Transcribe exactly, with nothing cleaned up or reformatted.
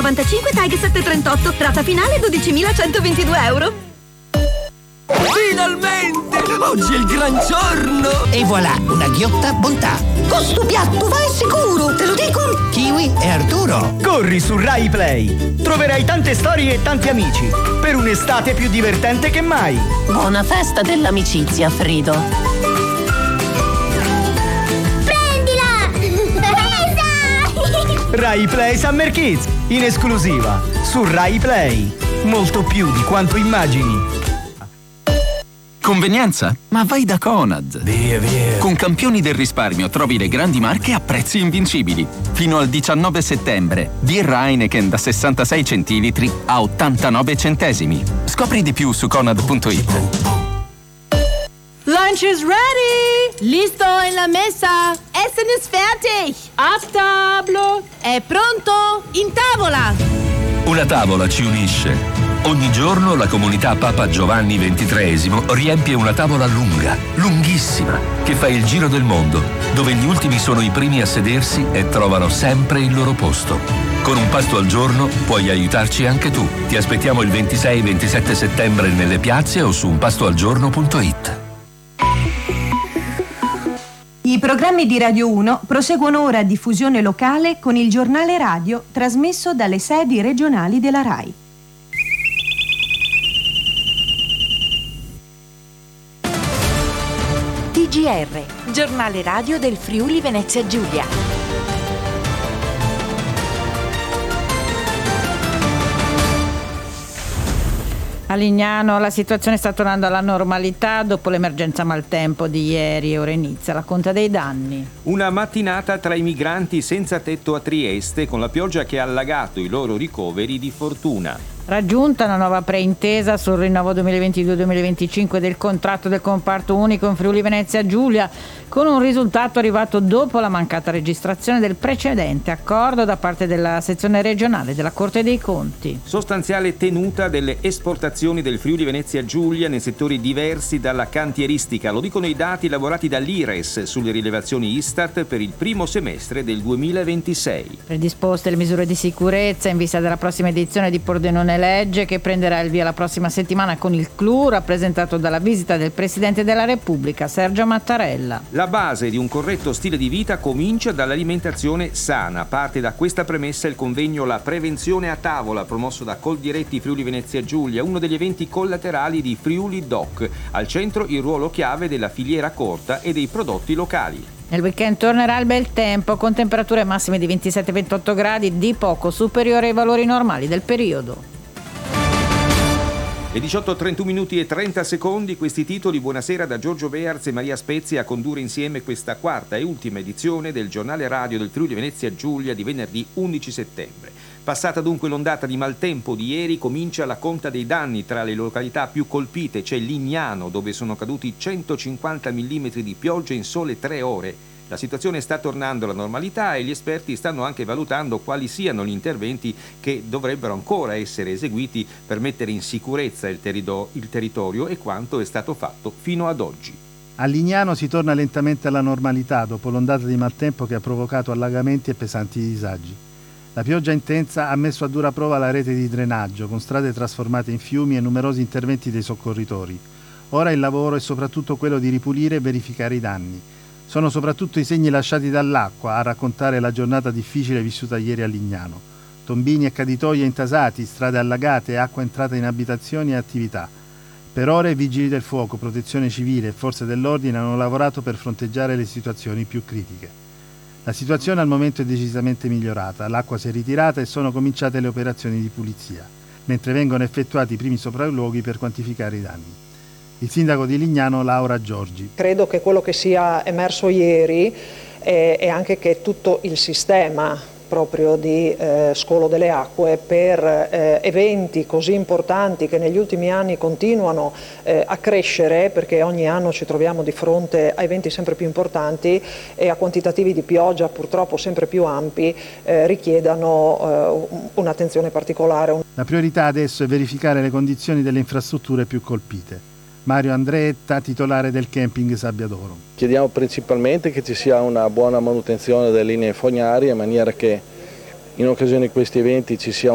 novantacinque Tag settecentotrentotto, rata finale dodicimilacentoventidue euro. Finalmente! Oggi è il gran giorno! E voilà, una ghiotta bontà. Con sto piatto vai sicuro, te lo dico! Kiwi e Arturo. Corri su Rai Play. Troverai tante storie e tanti amici. Per un'estate più divertente che mai. Buona festa dell'amicizia, Frido. Prendila! Presa! Rai Play Summer Kids, in esclusiva su Rai Play. Molto più di quanto immagini. Convenienza? Ma vai da Conad. Via, via. Con campioni del risparmio trovi le grandi marche a prezzi invincibili. Fino al diciannove settembre, birra Heineken da sessantasei centilitri a ottantanove centesimi. Scopri di più su conad punto it. Lunch is ready! Listo en la mesa! Essen ist fertig! A tavola! È pronto? In tavola! Una tavola ci unisce. Ogni giorno la comunità Papa Giovanni ventitreesimo riempie una tavola lunga, lunghissima, che fa il giro del mondo, dove gli ultimi sono i primi a sedersi e trovano sempre il loro posto. Con un pasto al giorno puoi aiutarci anche tu. Ti aspettiamo il ventisei e ventisette settembre nelle piazze o su un pasto al giorno punto it. I programmi di Radio uno proseguono ora a diffusione locale con il giornale radio trasmesso dalle sedi regionali della RAI. T G R, giornale radio del Friuli Venezia Giulia. A Lignano la situazione sta tornando alla normalità dopo l'emergenza maltempo di ieri e ora inizia la conta dei danni. Una mattinata tra i migranti senza tetto a Trieste con la pioggia che ha allagato i loro ricoveri di fortuna. Raggiunta una nuova preintesa sul rinnovo duemilaventidue duemilaventicinque del contratto del comparto unico in Friuli Venezia Giulia, con un risultato arrivato dopo la mancata registrazione del precedente accordo da parte della sezione regionale della Corte dei Conti. Sostanziale tenuta delle esportazioni del Friuli Venezia Giulia nei settori diversi dalla cantieristica, lo dicono i dati elaborati dall'I R E S sulle rilevazioni Istat per il primo semestre del duemilaventisei. Predisposte le misure di sicurezza in vista della prossima edizione di Pordenone Legge, che prenderà il via la prossima settimana con il clou rappresentato dalla visita del Presidente della Repubblica Sergio Mattarella. La base di un corretto stile di vita comincia dall'alimentazione sana. Parte da questa premessa il convegno La Prevenzione a Tavola, promosso da Coldiretti Friuli Venezia Giulia, uno degli eventi collaterali di Friuli Doc. Al centro il ruolo chiave della filiera corta e dei prodotti locali. Nel weekend tornerà il bel tempo con temperature massime di ventisette ventotto gradi, di poco superiori ai valori normali del periodo. Le diciotto e trentuno minuti e trenta secondi, questi titoli. Buonasera da Giorgio Bearz e Maria Spezia a condurre insieme questa quarta e ultima edizione del giornale radio del Friuli Venezia Giulia di venerdì undici settembre. Passata dunque l'ondata di maltempo di ieri, comincia la conta dei danni. Tra le località più colpite c'è Lignano, dove sono caduti centocinquanta millimetri di pioggia in sole tre ore. La situazione sta tornando alla normalità e gli esperti stanno anche valutando quali siano gli interventi che dovrebbero ancora essere eseguiti per mettere in sicurezza il, terido- il territorio e quanto è stato fatto fino ad oggi. A Lignano si torna lentamente alla normalità dopo l'ondata di maltempo che ha provocato allagamenti e pesanti disagi. La pioggia intensa ha messo a dura prova la rete di drenaggio, con strade trasformate in fiumi e numerosi interventi dei soccorritori. Ora il lavoro è soprattutto quello di ripulire e verificare i danni. Sono soprattutto i segni lasciati dall'acqua a raccontare la giornata difficile vissuta ieri a Lignano. Tombini e caditoie intasati, strade allagate, acqua entrata in abitazioni e attività. Per ore vigili del fuoco, protezione civile e forze dell'ordine hanno lavorato per fronteggiare le situazioni più critiche. La situazione al momento è decisamente migliorata, l'acqua si è ritirata e sono cominciate le operazioni di pulizia, mentre vengono effettuati i primi sopralluoghi per quantificare i danni. Il sindaco di Lignano, Laura Giorgi. Credo che quello che sia emerso ieri è, è anche che tutto il sistema proprio di eh, scolo delle acque per eh, eventi così importanti che negli ultimi anni continuano eh, a crescere, perché ogni anno ci troviamo di fronte a eventi sempre più importanti e a quantitativi di pioggia purtroppo sempre più ampi, eh, richiedano eh, un'attenzione particolare. La priorità adesso è verificare le condizioni delle infrastrutture più colpite. Mario Andretta, titolare del camping Sabbiadoro. Chiediamo principalmente che ci sia una buona manutenzione delle linee fognarie in maniera che in occasione di questi eventi ci sia